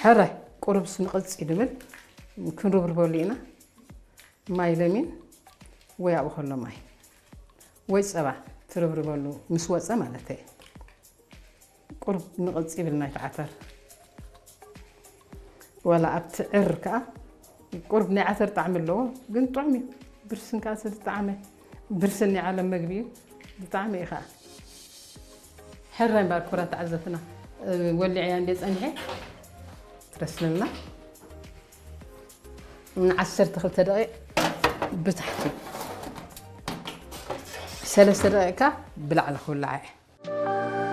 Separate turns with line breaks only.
حرة قرب سنقص يدمل كنروب البولينا ماي لمين ويا بخلنا ماي ويس أبا تروب البولو مسوس أمانته قرب نقص يبلنا يتعثر ولا أبتعركه قرب نعثر تعمل له بنت طعمي برسن كاسر تعمل برسني على مقبي طعمي إخا حرين باركورة تعزتنا ولي عيان ديس أنهي ترسلنا من 10 دقائق بتحكي 3 دقائق بلع على كل عين